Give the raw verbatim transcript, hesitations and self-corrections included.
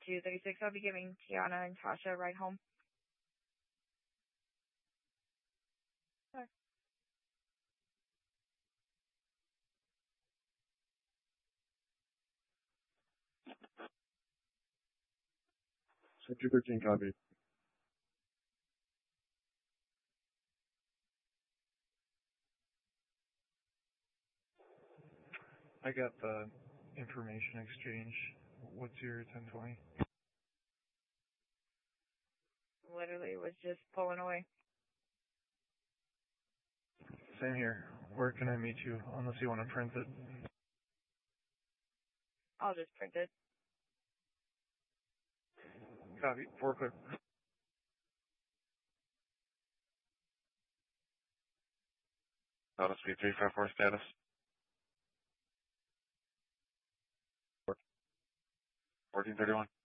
two thirty-six. I'll be giving Tiana and Tasha a ride home. Okay. So two thirteen copy. I got the information exchange. What's your ten twenty? Literally was just pulling away. Same here. Where can I meet you? Unless you want to print it. I'll just print it. Copy. Four clear. Notice V three five four status. fourteen thirty-one.